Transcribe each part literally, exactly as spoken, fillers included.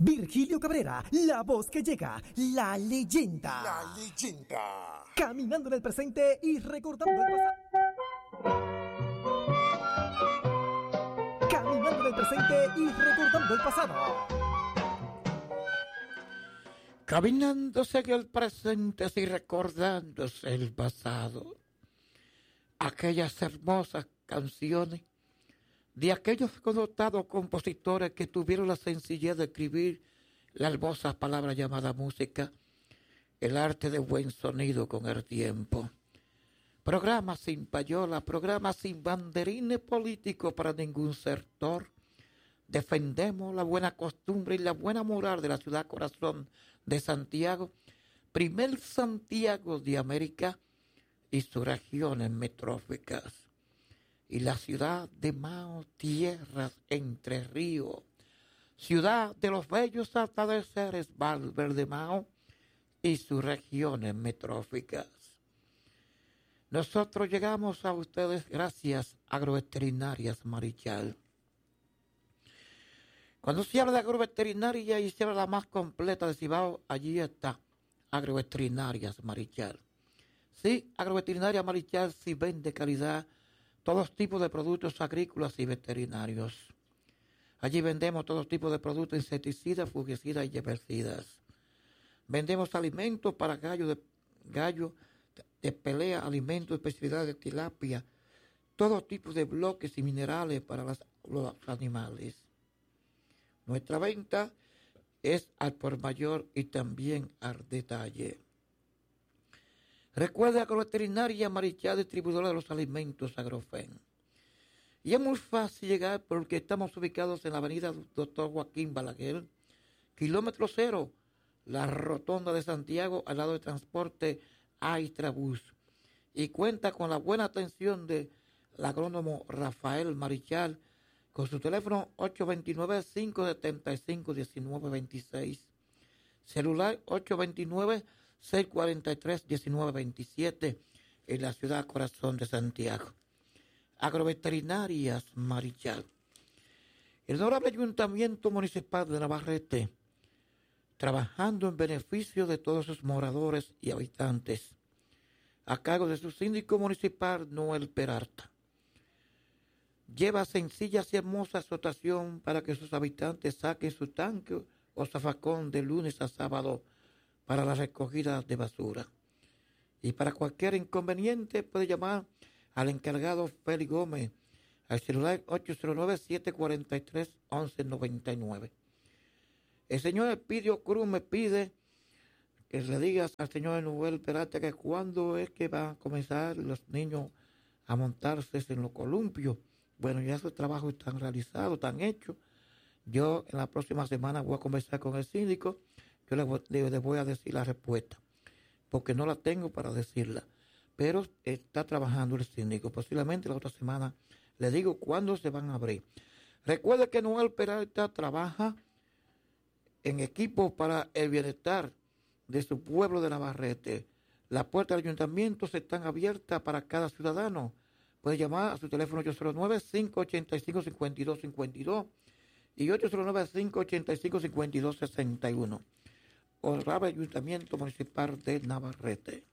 Virgilio Cabrera, la voz que llega, la leyenda. La leyenda. Caminando en el presente y recordando el pasado. Caminando en el presente y recordando el pasado. Caminándose en el presente y recordándose el pasado. Aquellas hermosas canciones de aquellos connotados compositores que tuvieron la sencillez de escribir la hermosa palabra llamada música, el arte de buen sonido con el tiempo. Programa sin payola, programa sin banderines políticos para ningún sector. Defendemos la buena costumbre y la buena moral de la ciudad corazón de Santiago, primer Santiago de América y sus regiones metróficas. Y la ciudad de Mao, tierras entre ríos, ciudad de los bellos atardeceres Valverde Mao y sus regiones metróficas. Nosotros llegamos a ustedes gracias a Agroveterinarias Marichal. Cuando se habla de agroveterinaria y se habla la más completa de Cibao, allí está Agroveterinarias Marichal. Sí, Agroveterinaria Marichal sí vende calidad, todos tipos de productos agrícolas y veterinarios. Allí vendemos todos tipos de productos insecticidas, fungicidas y herbicidas. Vendemos alimentos para gallos de, gallo de pelea, alimentos, especialidades de tilapia, todo tipo de bloques y minerales para las, los animales. Nuestra venta es al por mayor y también al detalle. Recuerda que la veterinaria Marichal, distribuidora de los alimentos Agrofen. Y es muy fácil llegar porque estamos ubicados en la avenida Doctor Joaquín Balaguer, kilómetro cero, la rotonda de Santiago, al lado del transporte Aistrabús. Y cuenta con la buena atención del agrónomo Rafael Marichal, con su teléfono ocho dos nueve, cinco siete cinco, uno nueve dos seis, celular ocho dos nueve, seis cuatro tres, uno nueve dos siete, en la ciudad corazón de Santiago. Agroveterinarias Marichal. El honorable Ayuntamiento Municipal de Navarrete, trabajando en beneficio de todos sus moradores y habitantes, a cargo de su síndico municipal Noel Peralta. Lleva sencillas y hermosas dotación para que sus habitantes saquen su tanque o zafacón de lunes a sábado para la recogida de basura. Y para cualquier inconveniente puede llamar al encargado Félix Gómez al celular ocho cero nueve, siete cuatro tres, once noventa y nueve. El señor Espidio Cruz me pide que le digas al señor Noel Peralta que cuándo es que van a comenzar los niños a montarse en los columpios. Bueno, ya esos trabajos están realizados, están hechos. Yo en la próxima semana voy a conversar con el síndico. Yo les voy, les voy a decir la respuesta, porque no la tengo para decirla. Pero está trabajando el síndico. Posiblemente la otra semana le digo cuándo se van a abrir. Recuerde que Noel Peralta trabaja en equipo para el bienestar de su pueblo de Navarrete. Las puertas del ayuntamiento están abiertas para cada ciudadano. Puede llamar a su teléfono ocho cero nueve, cinco ocho cinco, cinco dos cinco dos y ocho cero nueve, cinco ocho cinco, cinco dos seis uno. Honorable Ayuntamiento Municipal de Navarrete.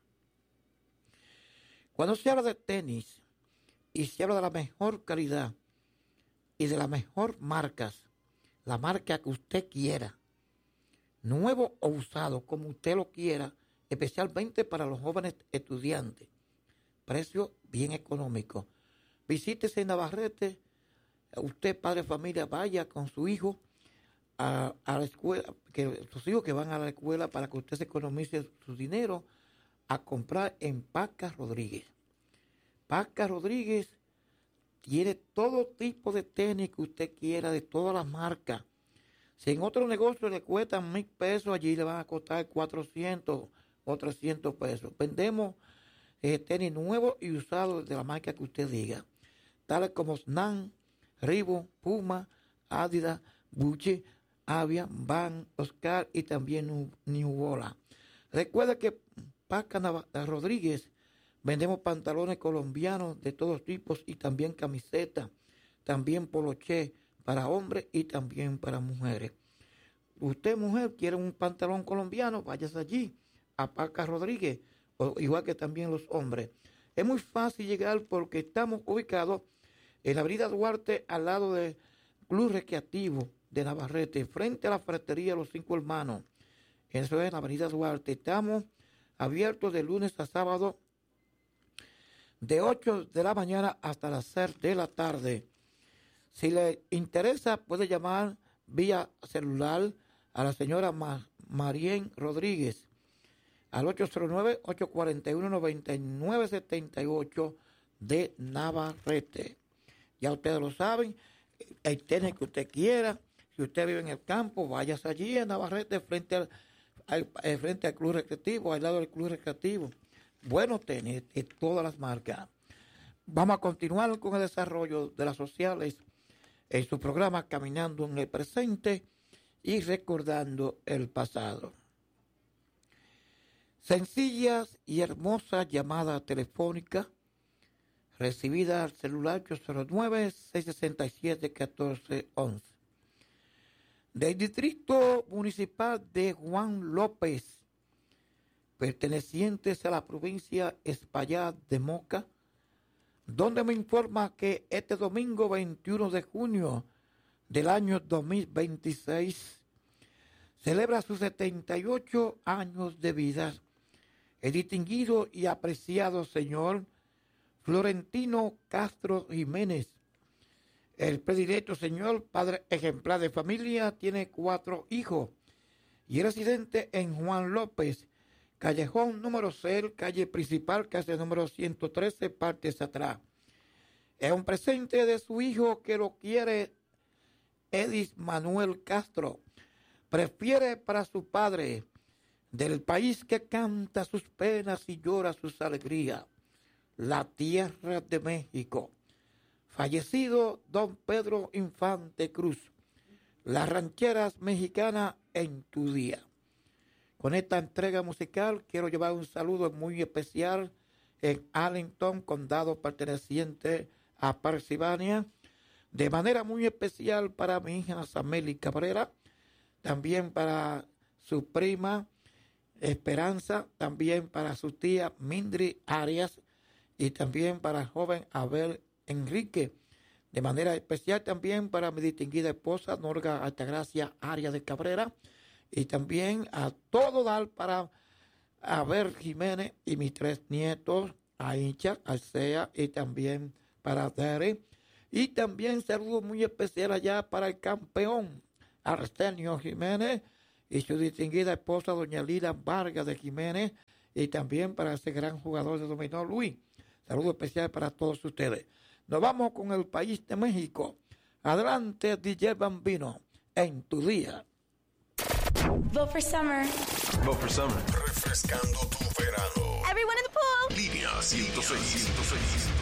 Cuando se habla de tenis y se habla de la mejor calidad y de las mejores marcas, la marca que usted quiera, nuevo o usado, como usted lo quiera, especialmente para los jóvenes estudiantes, precio bien económico. Visítese en Navarrete, usted padre de familia, vaya con su hijo a, a la escuela, que sus hijos que van a la escuela para que usted se economice su dinero, a comprar en Paca Rodríguez. Paca Rodríguez tiene todo tipo de tenis que usted quiera, de todas las marcas. Si en otro negocio le cuestan mil pesos, allí le van a costar cuatrocientos o trescientos pesos. Vendemos eh, tenis nuevos y usados de la marca que usted diga, tales como Snan, Reebok, Puma, Adidas, Gucci, Avia, Van, Oscar y también New Balance. Recuerda que Paca Rodríguez vendemos pantalones colombianos de todos tipos y también camisetas, también poloché para hombres y también para mujeres. usted, mujer, quiere un pantalón colombiano, váyase allí, a Paca Rodríguez, o, igual que también los hombres. Es muy fácil llegar porque estamos ubicados en la avenida Duarte, al lado del Club Recreativo de Navarrete, frente a la ferretería Los Cinco Hermanos. Eso es la avenida Duarte. Estamos abiertos de lunes a sábado, de ocho de la mañana hasta las seis de la tarde. Si le interesa, puede llamar vía celular a la señora Ma- Marien Rodríguez al ocho cero nueve, ocho cuatro uno, nueve nueve siete ocho de Navarrete. Ya ustedes lo saben, el tenis que usted quiera. Si usted vive en el campo, váyase allí en Navarrete, frente al, al, al, frente al Club Recreativo, al lado del Club Recreativo. Buenos tenis de todas las marcas. Vamos a continuar con el desarrollo de las sociales en su programa Caminando en el Presente y Recordando el Pasado. Sencillas y hermosas llamadas telefónicas recibidas al celular ocho cero nueve, seis seis siete, uno cuatro uno uno. Del Distrito Municipal de Juan López, pertenecientes a la provincia Espaillat de Moca, donde me informa que este domingo veintiuno de junio del año dos mil veintiséis celebra sus setenta y ocho años de vida el distinguido y apreciado señor Florentino Castro Jiménez. El predilecto señor, padre ejemplar de familia, tiene cuatro hijos y es residente en Juan López, callejón número seis, calle principal, calle número ciento trece, partes atrás. Es un presente de su hijo que lo quiere Edis Manuel Castro. Prefiere para su padre, del país que canta sus penas y llora sus alegrías, la tierra de México. Fallecido don Pedro Infante Cruz, las rancheras mexicanas en tu día. Con esta entrega musical quiero llevar un saludo muy especial en Arlington, condado perteneciente a Pensilvania, de manera muy especial para mi hija Sameli Cabrera, también para su prima Esperanza, también para su tía Mindri Arias y también para el joven Abel Enrique. De manera especial también para mi distinguida esposa Norga Altagracia Arias de Cabrera y también a todo dar para Abel Jiménez y mis tres nietos, Aicha, Alcea y también para Dere. Y también saludo muy especial allá para el campeón Arsenio Jiménez y su distinguida esposa doña Lila Vargas de Jiménez y también para ese gran jugador de dominó Luis. Saludo especial para todos ustedes. Nos vamos con el país de México. Adelante, D J Bambino, en tu día. Vote for summer. Vote for summer. Refrescando tu verano. Everyone in the pool. Línea ciento seis.